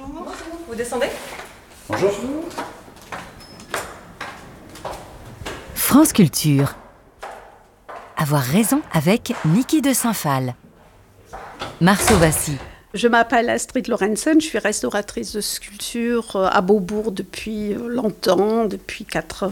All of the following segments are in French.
Bonjour. Vous descendez ? Bonjour. France Culture. Avoir raison avec Niki de Saint-Phal. Marceau Vassy. Je m'appelle Astrid Lorentzen, je suis restauratrice de sculpture à Beaubourg depuis longtemps, depuis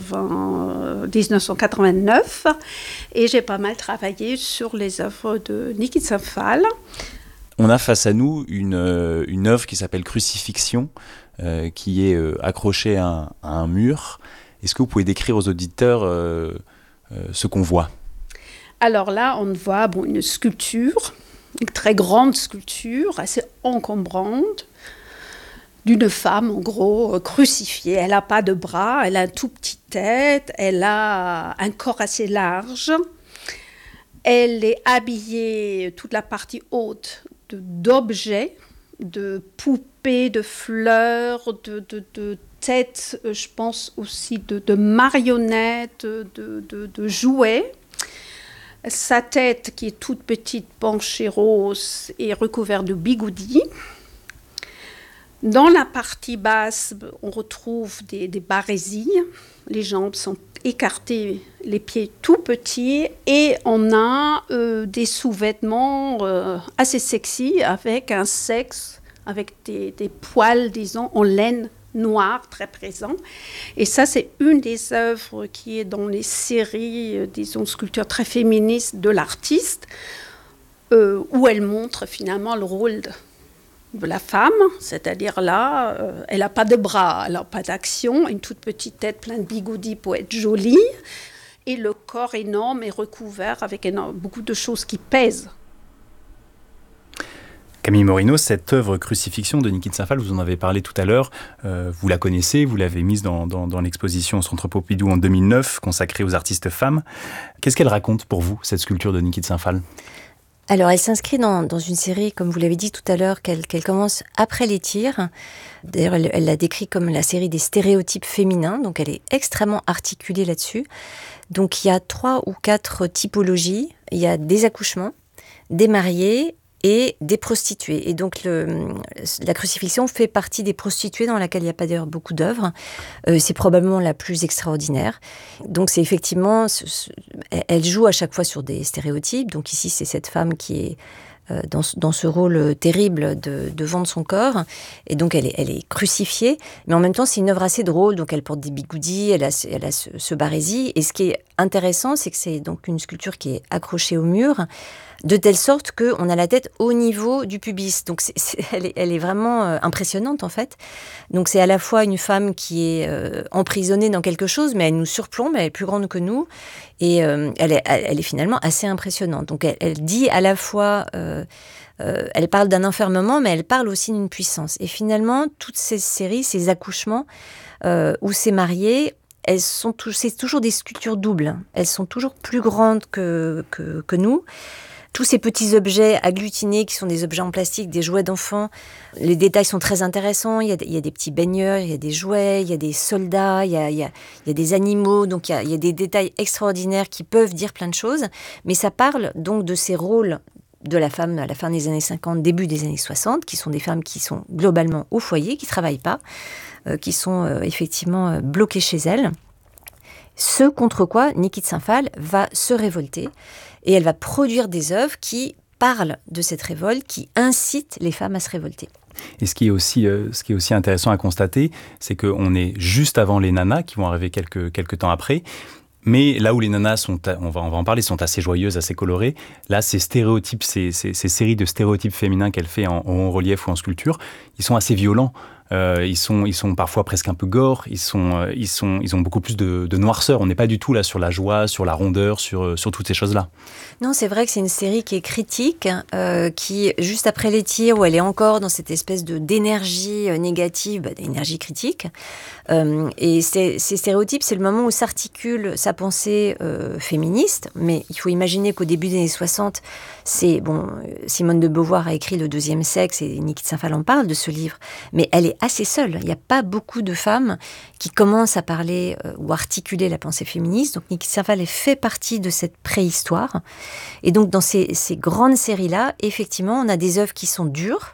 1989. Et j'ai pas mal travaillé sur les œuvres de Niki de Saint-Phal. On a face à nous une œuvre qui s'appelle Crucifixion, qui est accrochée à un mur. Est-ce que vous pouvez décrire aux auditeurs ce qu'on voit ? Alors là, on voit une sculpture, une très grande sculpture, assez encombrante, d'une femme, en gros, crucifiée. Elle n'a pas de bras, elle a une toute petite tête, elle a un corps assez large. Elle est habillée, toute la partie haute, d'objets, de poupées, de fleurs, de têtes, je pense aussi de marionnettes, de jouets. Sa tête, qui est toute petite, penchée rose, est recouverte de bigoudis. Dans la partie basse, on retrouve des barésies. Les jambes sont écartées, les pieds tout petits. Et on a des sous-vêtements assez sexy, avec un sexe, avec des poils, disons, en laine noir très présent. Et ça, c'est une des œuvres qui est dans les séries, disons, sculptures très féministes de l'artiste, où elle montre finalement le rôle de la femme, c'est-à-dire là, elle n'a pas de bras, elle n'a pas d'action, une toute petite tête pleine de bigoudis pour être jolie, et le corps énorme est recouvert avec beaucoup de choses qui pèsent. Camille Morino, cette œuvre Crucifixion de Niki de Saint-Phal, vous en avez parlé tout à l'heure, vous la connaissez, vous l'avez mise dans l'exposition au Centre Pompidou en 2009, consacrée aux artistes femmes. Qu'est-ce qu'elle raconte pour vous, cette sculpture de Niki de Saint-Phal ? Alors, elle s'inscrit dans une série, comme vous l'avez dit tout à l'heure, qu'elle commence après les tirs. D'ailleurs, elle l'a décrit comme la série des stéréotypes féminins, donc elle est extrêmement articulée là-dessus. Donc, il y a 3 ou 4 typologies. Il y a des accouchements, des mariés et des prostituées. Et donc, la crucifixion fait partie des prostituées, dans laquelle il n'y a pas d'ailleurs beaucoup d'œuvres. C'est probablement la plus extraordinaire. Donc, c'est effectivement... Elle joue à chaque fois sur des stéréotypes. Donc ici, c'est cette femme qui est dans ce rôle terrible de vendre son corps. Et donc, elle est crucifiée. Mais en même temps, c'est une œuvre assez drôle. Donc, elle porte des bigoudis, elle a ce barésie. Et ce qui est intéressant, c'est que c'est donc une sculpture qui est accrochée au mur, de telle sorte qu'on a la tête au niveau du pubis. Donc, elle est vraiment impressionnante, en fait. Donc, c'est à la fois une femme qui est emprisonnée dans quelque chose, mais elle nous surplombe, elle est plus grande que nous. Et elle est finalement assez impressionnante. Donc, elle dit à la fois... elle parle d'un enfermement, mais elle parle aussi d'une puissance. Et finalement, toutes ces séries, ces accouchements, où c'est marié... c'est toujours des sculptures doubles. Elles sont toujours plus grandes que nous. Tous ces petits objets agglutinés qui sont des objets en plastique, des jouets d'enfants, les détails sont très intéressants. Il y a des petits baigneurs, il y a des jouets, il y a des soldats, il y a des animaux. Donc il y a des détails extraordinaires qui peuvent dire plein de choses. Mais ça parle donc de ces rôles de la femme à la fin des années 50, début des années 60, qui sont des femmes qui sont globalement au foyer, qui ne travaillent pas, qui sont effectivement bloquées chez elles. Ce contre quoi Niki de Saint-Phal va se révolter et elle va produire des œuvres qui parlent de cette révolte, qui incitent les femmes à se révolter. Et ce qui est aussi intéressant à constater, c'est qu'on est juste avant les nanas qui vont arriver quelques temps après. Mais là où les nanas sont, on va en parler, sont assez joyeuses, assez colorées, là, ces stéréotypes, ces séries de stéréotypes féminins qu'elle fait en haut relief ou en sculpture, ils sont assez violents. Ils sont parfois presque un peu gore. Ils ont beaucoup plus de noirceur. On n'est pas du tout là sur la joie, sur la rondeur, sur toutes ces choses-là. Non, c'est vrai que c'est une série qui est critique, qui, juste après les tirs, où elle est encore dans cette espèce d'énergie négative, d'énergie critique. Et ces stéréotypes, c'est le moment où s'articule sa pensée féministe. Mais il faut imaginer qu'au début des années 60, Simone de Beauvoir a écrit Le deuxième sexe, et Niki de Saint-Phal en parle de ce livre. Mais elle est assez seule. Il n'y a pas beaucoup de femmes qui commencent à parler ou articuler la pensée féministe. Donc Niki de Saint-Phal fait partie de cette préhistoire. Et donc dans ces grandes séries-là, effectivement, on a des œuvres qui sont dures,